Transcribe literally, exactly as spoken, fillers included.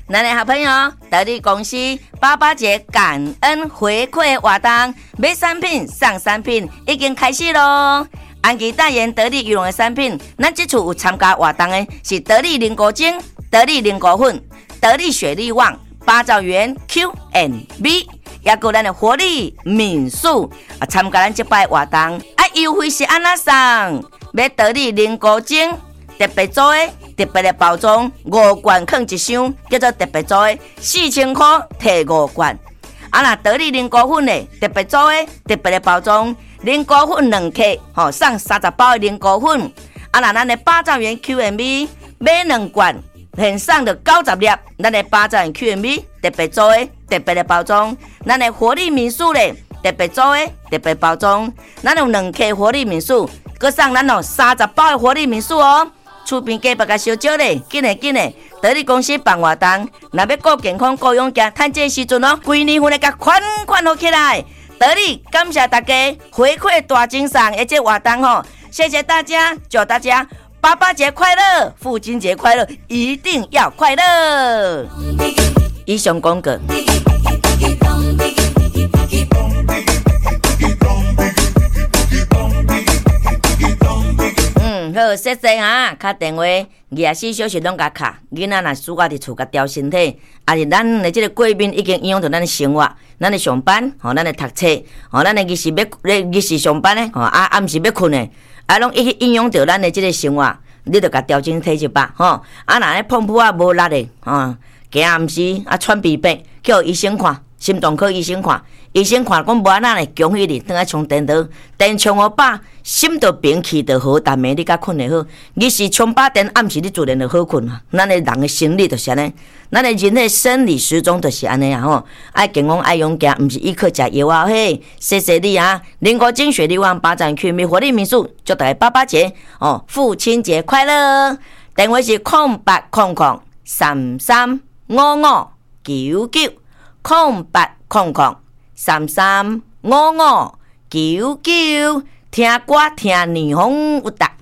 咱的好朋友得力公司八八节感恩回馈活动，买产品送产品已经开始咯。安吉代言得力羽绒的产品，咱这次有参加活动的是得力凝固精、得力凝固粉、得力雪力旺、八兆元 Q and B， 也有咱的活力民宿啊，参加咱这摆活动啊，优惠是安那送？买得力凝固精特别做的特别的包装，五罐放一箱，叫做特别做的，四千块摕五罐。啊，那得力凝固粉的特别做的特别的包装。凝固粉两克，吼送三十包的凝固粉。啊，那咱的八兆元 Q and B 买两罐，现送的九十粒。咱的八兆元 Q and B 特别做的特别的包装，咱的活力民宿咧特别做的特别包装。咱有两克活力民宿，佮送咱哦三十包的活力民宿哦。厝边价别较小少咧，紧诶紧诶！得力公司办活动，若要顾健康、顾养家，趁这时阵哦，规年份来甲款款好起来。得力，感谢大家回馈大精上的这活动吼，谢谢大家，祝大家爸爸节快乐，父亲节快乐，一定要快乐。以上广告。嗯，好，谢谢哈，打电话廿四小时拢甲卡，囡仔若暑假伫厝甲调身体，啊是咱的这个过敏已经影响到咱的生活，咱的上班，吼，咱的读册，吼，咱的日时要日时上班咧，吼，啊暗时要困咧，啊拢一影响到咱的这个生活，你着甲调整体质吧，吼，啊若咧碰破啊无力的，吼，今暗时啊喘鼻鼻，叫医生看，心脏科医生看。医生看讲无安那咧，恭喜你，等下充电头，电充好饱，心就平气就好，但暝你甲困得好。日时充饱电，暗时你自然就好困啊。咱的人的心理就是安尼，咱的人的生理时钟就是安尼啊吼。爱健康爱养家，毋是依靠食药啊嘿。谢谢你啊，林国金雪力旺八站区民活力民宿，祝大家爸爸节哦，父亲节快乐！电话是空八空空三三五五九九空八空空。三三五五九九，听歌听霓虹有达。